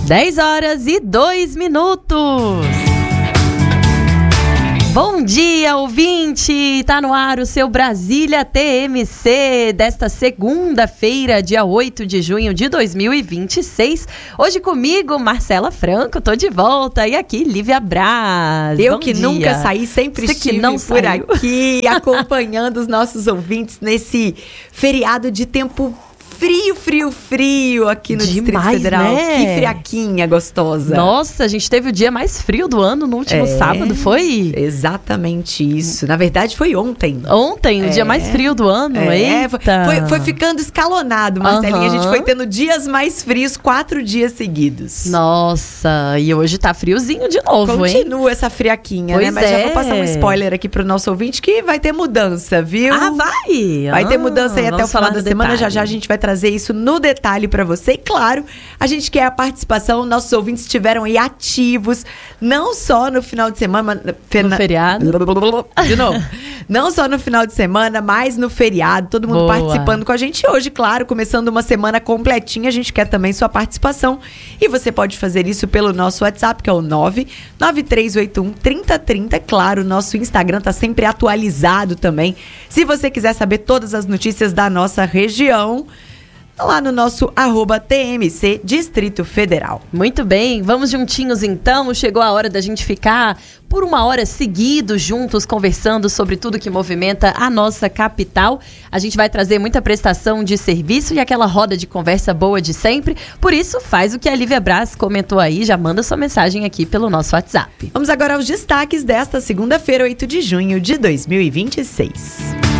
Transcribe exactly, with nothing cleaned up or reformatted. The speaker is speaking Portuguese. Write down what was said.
dez horas e dois minutos. Bom dia, ouvinte! Tá no ar o seu Brasília T M C desta segunda-feira, dia oito de junho de dois mil e vinte e seis. Hoje comigo, Marcela Franco, tô de volta. E aqui, Lívia Braz. Eu Bom que dia. nunca saí, sempre Você estive que não por saiu. aqui, acompanhando os nossos ouvintes nesse feriado de tempo frio, frio, frio aqui no Distrito Demais, Federal. né? Que friaquinha gostosa. Nossa, a gente teve o dia mais frio do ano no último É, sábado, foi? Exatamente isso. Na verdade, foi ontem. Ontem, o É. dia mais frio do ano, É, foi, eita! foi, foi ficando escalonado, Marcelinha. Aham. A gente foi tendo dias mais frios, quatro dias seguidos. Nossa, e hoje tá friozinho de novo, hein? Continua essa friaquinha, Pois né? Mas é. já vou passar um spoiler aqui pro nosso ouvinte que vai ter mudança, viu? Ah, vai? Vai ter Ah, mudança aí até o vamos final falar da do semana. detalhe. Já já a gente vai trazer isso no detalhe pra você. E claro, a gente quer a participação. Nossos ouvintes estiveram aí ativos, não só no final de semana. No feriado. De novo. Não só no final de semana, mas no feriado. Todo mundo Boa. participando com a gente hoje, claro, começando uma semana completinha. A gente quer também sua participação. E você pode fazer isso pelo nosso WhatsApp, que é o nove nove três oito um, três zero três zero. Claro, o nosso Instagram tá sempre atualizado também. Se você quiser saber todas as notícias da nossa região, lá no nosso arroba T M C Distrito Federal. Muito bem, vamos juntinhos então. Chegou a hora da gente ficar por uma hora seguidos juntos conversando sobre tudo que movimenta a nossa capital. A gente vai trazer muita prestação de serviço e aquela roda de conversa boa de sempre. Por isso, faz o que a Lívia Braz comentou aí, já manda sua mensagem aqui pelo nosso WhatsApp. Vamos agora aos destaques desta segunda-feira, oito de junho de dois mil e vinte e seis.